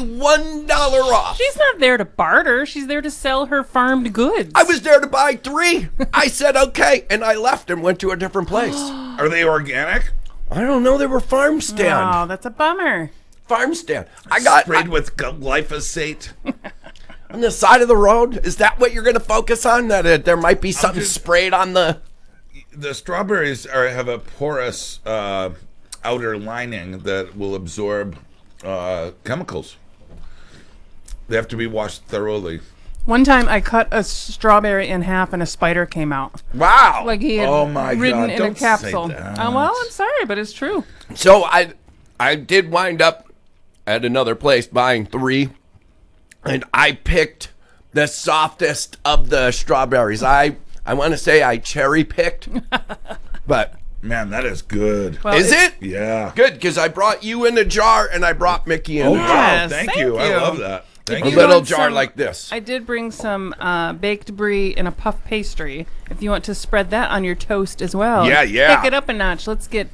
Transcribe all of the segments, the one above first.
$1 off. She's not there to barter. She's there to sell her farmed goods. I was there to buy 3. I said okay, and I left and went to a different place. Are they organic? I don't know. They were farm stand. Oh, that's a bummer. Farm stand. I got Sprayed with glyphosate. on the side of the road. Is that what you're going to focus on? That there might be something sprayed on the... The strawberries have a porous outer lining that will absorb chemicals. They have to be washed thoroughly. One time I cut a strawberry in half and a spider came out. Wow. Like he had Oh my ridden God, in don't a capsule. say that. Well, I'm sorry, but it's true. So I did wind up at another place buying 3, and I picked the softest of the strawberries. I want to say I cherry picked, but Man, that is good. Well, is it? Yeah. Good, because I brought you in a jar and I brought Mickey in a jar. Wow, Yes, thank you. I you. love that. Thank A you you. little want jar some- like this. I did bring some baked brie and a puff pastry. If you want to spread that on your toast as well. Yeah, yeah. Pick it up a notch. Let's get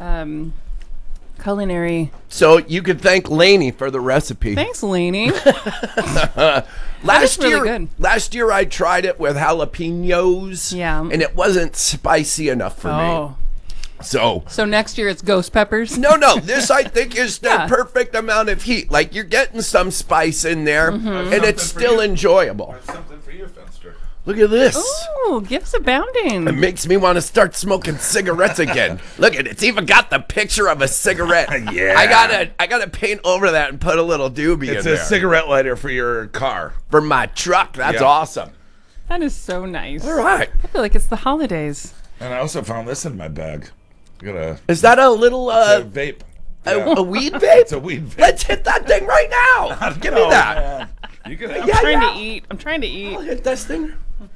culinary. So you could thank Lainey for the recipe. Thanks, Lainey. Last really year, good. last year I tried it with jalapenos. Yeah. And it wasn't spicy enough for me. So next year it's ghost peppers. no, this I think is the Yeah. perfect amount of heat. Like you're getting some spice in there, and it's Something for still you. enjoyable. Something for you, Fenster. Look at this. Ooh, gifts abounding. It makes me want to start smoking cigarettes again. Look at it. It's even got the picture of a cigarette. Yeah. I gotta paint over that and put a little doobie It's in a there. cigarette lighter for your car. For my truck. That's Yeah. awesome. That is so nice. All right. I feel like it's the holidays. And I also found this in my bag. I got a Is that a little vape. Yeah. a weed vape? It's a weed vape. Let's hit that thing right now. Give me Oh, that. man. You can have Yeah, Trying yeah. to eat. I'm trying to eat. I'll hit this thing.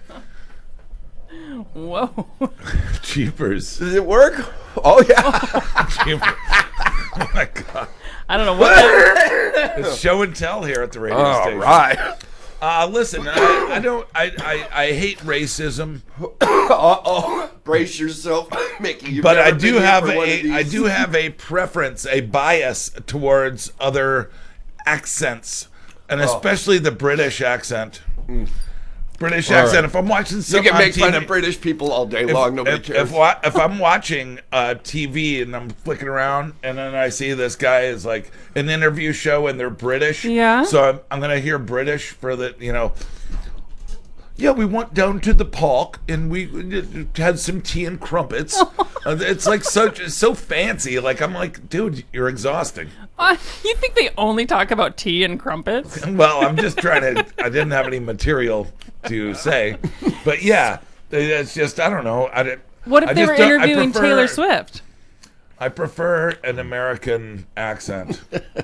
Whoa. Jeepers. Does it work? Oh yeah. Jeepers. Oh my God. I don't know what that It's show and tell here at the radio All station. right. Listen, I hate racism, Uh-oh. Brace yourself, Mickey. You've but never I been do here have for one of I these. do have a preference, a bias towards other accents, and especially the British accent. British accent. right. If I'm watching You something can make on TV, fun of British people all day long. Nobody cares. if I'm watching TV and I'm flicking around and then I see this guy is like an interview show and they're British, Yeah. So I'm gonna hear British for the Yeah, we went down to the park and we had some tea and crumpets. It's like so fancy. Like I'm like, dude, you're exhausting. You think they only talk about tea and crumpets? Well, I'm just trying to. I didn't have any material to say, but yeah, it's just I don't know. What if I they just were don't- I interviewing prefer- Taylor Swift? I prefer an American accent.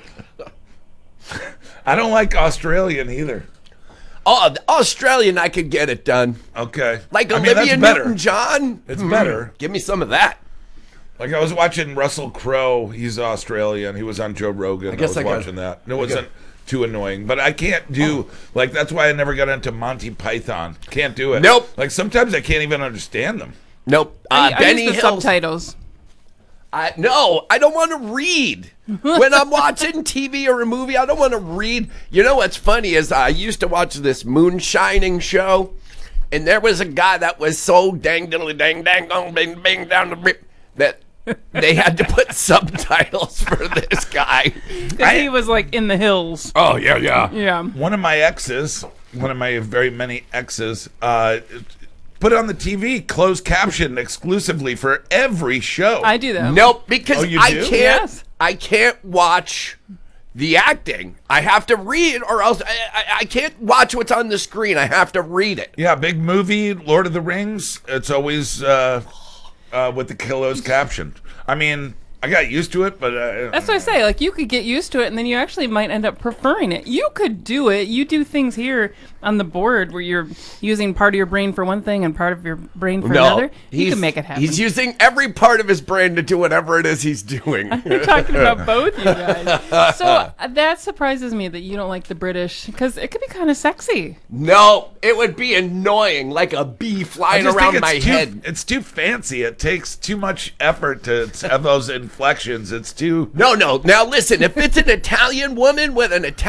I don't like Australian either. Oh, the Australian, I could get it done. Okay, Like I mean, Olivia that's better. Newton-John. It's better. Give me some of that. Like I was watching Russell Crowe. He's Australian. He was on Joe Rogan. I guess was I got- watching that. It wasn't too annoying, but I can't do like that's why I never got into Monty Python. Can't do it. Nope. Like sometimes I can't even understand them. Nope. I Benny use the Hill's. subtitles. No, I don't want to read. When I'm watching TV or a movie, I don't want to read. You know what's funny is I used to watch this moonshining show, and there was a guy that was so dang diddly dang dang dong bing bing down the rip that they had to put subtitles for this guy. Because he was like in the hills. Oh yeah, yeah. Yeah. One of my exes, one of my very many exes, put on the TV closed caption exclusively for every show. I do that. Nope, because Oh, you I do? can't. Yes. I can't watch the acting. I have to read, or else I can't watch what's on the screen. I have to read it. Yeah, big movie, Lord of the Rings. It's always with the closed caption. I mean, I got used to it, but That's what I say. Like, you could get used to it, and then you actually might end up preferring it. You could do it. You do things here on the board where you're using part of your brain for one thing and part of your brain for another. You can make it happen. He's using every part of his brain to do whatever it is he's doing. We're talking about both, you guys. So that surprises me that you don't like the British, because it could be kind of sexy. No, it would be annoying, like a bee I flying just around think my it's too, head. It's too fancy. It takes too much effort to have those inflections. It's too. No. Now listen, if it's an Italian woman with an Italian